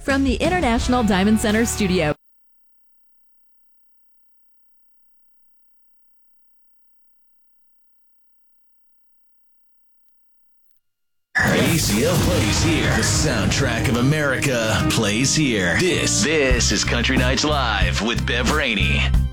From the International Diamond Center studio. ACL plays here. The soundtrack of America plays here. This is Country Nights Live with Bev Rainey.